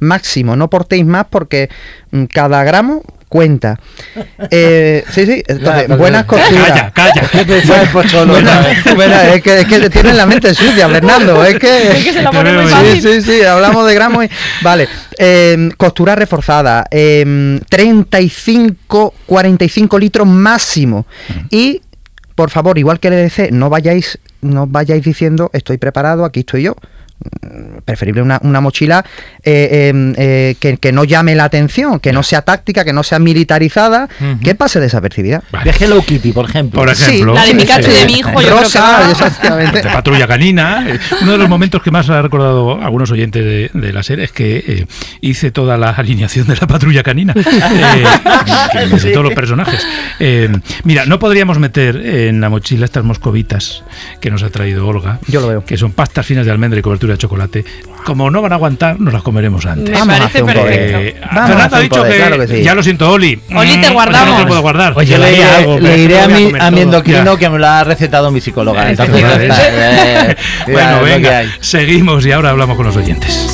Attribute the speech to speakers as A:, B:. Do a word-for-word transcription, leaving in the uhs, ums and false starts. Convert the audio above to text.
A: máximo, no portéis más porque mm, cada gramo cuenta. Eh, sí, sí, entonces,
B: ya,
A: buenas costuras.
C: Calla, calla.
B: ¿Qué pensáis, Pocholo?
A: Bueno, bueno, es que, es que tienen la mente sucia, Fernando. Es que,
D: Es que se la
C: Te
D: pone
C: veo
D: muy
C: venir.
D: fácil.
A: sí, sí, sí, hablamos de gramos y... Vale, eh, costura reforzada, eh, treinta y cinco, cuarenta y cinco litros máximo. Y, por favor, igual que le decía, no vayáis, no vayáis diciendo, estoy preparado, aquí estoy yo. Preferible una, una mochila eh, eh, eh, que, que no llame la atención, que no sea táctica, que no sea militarizada,
C: Ujú.
A: que pase desapercibida.
C: Vale.
B: De Hello Kitty, por ejemplo.
C: Por ejemplo.
D: La de Pikachu
C: sí.
D: de mi hijo, yo creo que
A: Rosa,
D: va.
A: exactamente.
C: De patrulla canina. Eh, Uno de los momentos que más ha recordado algunos oyentes de, de la serie es que eh, hice toda la alineación de la patrulla canina, eh, que me sé todos los personajes. Eh, mira, no podríamos meter en la mochila estas moscovitas que nos ha traído Olga,
A: Yo lo veo.
C: que son pastas finas de almendra y cobertura de chocolate. Como no van a aguantar, nos las comeremos antes.
D: Me
A: Vamos a
D: parece
A: hacer un
D: perfecto.
C: Eh,
A: Vamos a
C: Fernando
A: hacer
C: ha
A: un
C: dicho
A: poder,
C: que,
A: claro que sí.
C: ya lo siento, Oli.
D: Oli, te
C: Mm,
D: guardamos.
C: eso no te puedo guardar.
B: Oye,
C: Te
B: le
C: daría
B: diré,
C: algo,
B: le
C: pero
B: diré
C: no
B: a
C: voy
B: mi,
C: comer
B: a mi
C: todo.
B: endocrino
C: Ya.
B: que me lo ha recetado mi psicóloga. Entonces,
C: Efectivamente.
B: eh,
C: Bueno,
B: es lo que
C: venga,
B: hay.
C: seguimos y ahora hablamos con los oyentes.